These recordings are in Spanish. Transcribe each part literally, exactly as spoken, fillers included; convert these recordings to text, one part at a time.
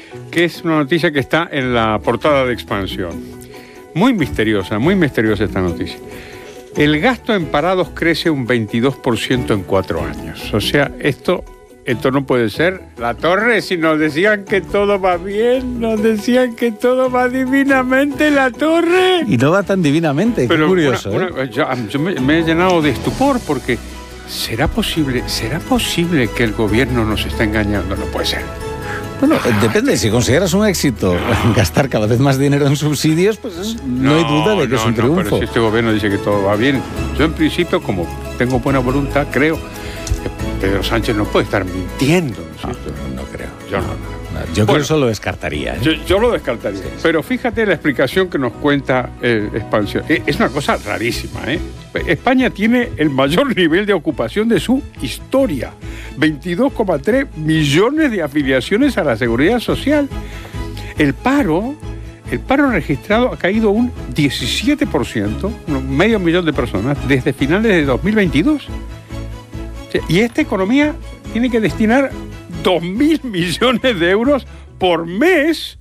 que es una noticia que está en la portada de Expansión. Muy misteriosa, muy misteriosa esta noticia. El gasto en parados crece un veintidós por ciento en cuatro años. O sea, esto, esto no puede ser. La Torre, si nos decían que todo va bien, nos decían que todo va divinamente, La Torre. Y no va tan divinamente, Pero qué curioso. Una, ¿eh? una, yo yo me, me he llenado de estupor porque ¿será posible, será posible que el gobierno nos está engañando? No puede ser. Bueno, depende, si consideras un éxito gastar cada vez más dinero en subsidios, pues es, no, no hay duda de que no, es un no, triunfo. Pero si este gobierno dice que todo va bien, yo en principio, como tengo buena voluntad, creo que Pedro Sánchez no puede estar mintiendo, ¿no es cierto? No, no creo. Yo no, no. Yo Bueno, creo que eso lo descartaría. ¿eh? Yo, yo lo descartaría. Sí, sí. Pero fíjate la explicación que nos cuenta eh, Expansión. Eh, es una cosa rarísima, ¿eh? España tiene el mayor nivel de ocupación de su historia. veintidós coma tres millones de afiliaciones a la Seguridad Social. El paro, el paro registrado ha caído un diecisiete por ciento, un medio millón de personas, desde finales de dos mil veintidós. O sea, y esta economía tiene que destinar dos mil millones de euros por mes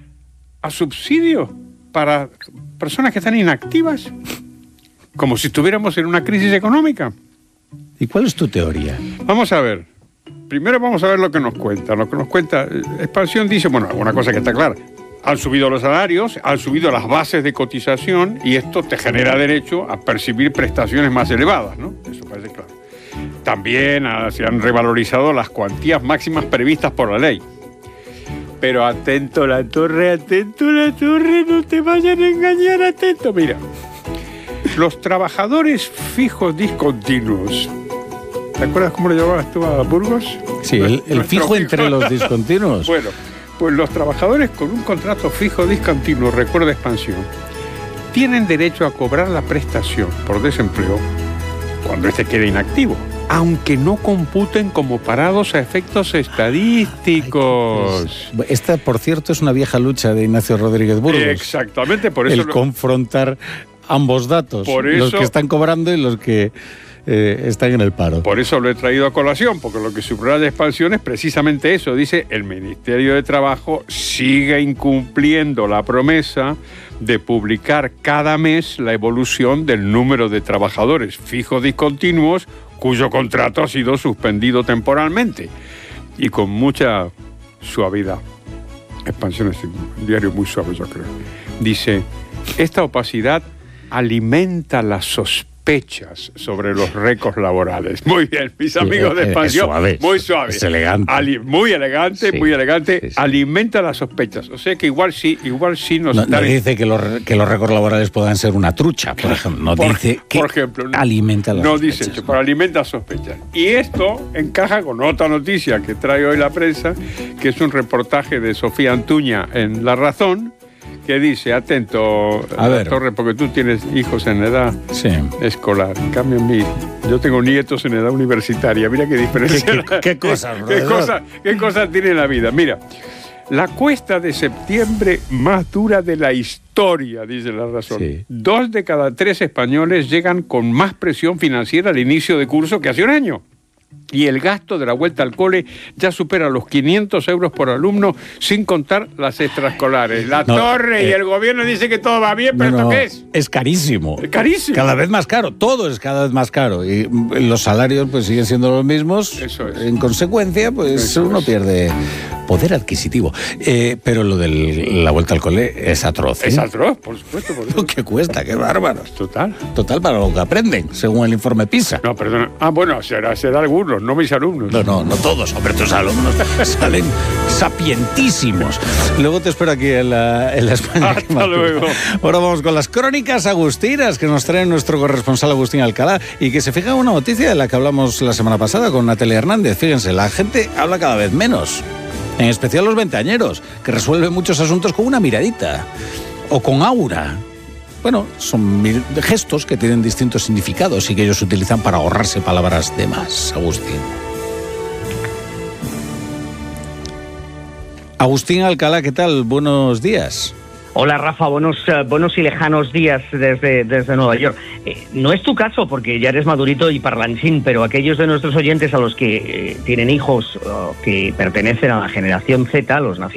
a subsidios para personas que están inactivas, como si estuviéramos en una crisis económica. ¿Y cuál es tu teoría? Vamos a ver. Primero vamos a ver lo que nos cuenta. Lo que nos cuenta Expansión dice, bueno, una cosa que está clara. Han subido los salarios, han subido las bases de cotización y esto te genera derecho a percibir prestaciones más elevadas, ¿no? Eso parece claro. También ah, se han revalorizado las cuantías máximas previstas por la ley. Pero atento La Torre, atento La Torre, no te vayan a engañar, atento. Mira, los trabajadores fijos discontinuos. ¿Te acuerdas cómo lo llamabas tú a Burgos? Sí, el, el fijo entre los discontinuos. Bueno, pues los trabajadores con un contrato fijo discontinuo, recuerda Expansión, tienen derecho a cobrar la prestación por desempleo cuando éste quede inactivo, aunque no computen como parados a efectos estadísticos. Ay, esta, por cierto, es una vieja lucha de Ignacio Rodríguez Burgos. Exactamente, por eso... El lo... confrontar ambos datos, por eso... los que están cobrando y los que eh, están en el paro. Por eso lo he traído a colación, porque lo que subraya Expansión es precisamente eso. Dice, el Ministerio de Trabajo sigue incumpliendo la promesa de publicar cada mes la evolución del número de trabajadores fijos discontinuos cuyo contrato ha sido suspendido temporalmente. Y con mucha suavidad. Expansión es un diario muy suave, yo creo. Dice, esta opacidad alimenta las sospechas sobre los récords laborales. Muy bien, mis amigos de Expansión. Es suave, muy suave. Es elegante. Ali, muy elegante, sí, muy elegante. Sí, sí. Alimenta las sospechas. O sea que igual sí, igual sí nos no, está... no dice que los, que los récords laborales puedan ser una trucha, por ejemplo. No por, dice que por ejemplo, no, alimenta las no sospechas. dice eso, pero alimenta sospechas. Y esto encaja con otra noticia que trae hoy la prensa, que es un reportaje de Sofía Antuña en La Razón, que dice, atento, a ver. Torre, porque tú tienes hijos en edad sí. escolar. En cambio, en mí, yo tengo nietos en edad universitaria. Mira qué diferencia. ¿Qué, qué, qué cosas, ¿Qué, qué cosas, qué cosas tiene la vida? Mira, la cuesta de septiembre más dura de la historia, dice La Razón. Sí. Dos de cada tres españoles llegan con más presión financiera al inicio de curso que hace un año. Y el gasto de la vuelta al cole ya supera los quinientos euros por alumno, sin contar las extraescolares. La no, Torre eh, y el gobierno dice que todo va bien, pero no, ¿esto no, qué es? Es carísimo. Es carísimo. Cada vez más caro. Todo es cada vez más caro. Y los salarios pues siguen siendo los mismos. Eso es. En consecuencia, pues Eso uno es. pierde poder adquisitivo. Eh, pero lo de la vuelta al cole es atroz. ¿eh? Es atroz, por supuesto. Por lo que cuesta, qué bárbaros. Total. Total para lo que aprenden, según el informe PISA. No, perdona. Ah, bueno, será, será algunos, no mis alumnos. No, no, no todos, hombre, tus alumnos salen sapientísimos. Luego te espero aquí en la, en la España. Hasta luego. Ahora vamos con las crónicas agustinas que nos trae nuestro corresponsal Agustín Alcalá y que se fija en una noticia de la que hablamos la semana pasada con Natalia Hernández. Fíjense, la gente habla cada vez menos. En especial los veinteañeros, que resuelven muchos asuntos con una miradita o con aura. Bueno, son gestos que tienen distintos significados y que ellos utilizan para ahorrarse palabras de más. Agustín. Agustín Alcalá, ¿qué tal? Buenos días. Hola Rafa, buenos, uh, buenos y lejanos días desde, desde Nueva York. Eh, no es tu caso porque ya eres madurito y parlanchín, pero aquellos de nuestros oyentes a los que eh, tienen hijos uh, que pertenecen a la generación Z, los nacidos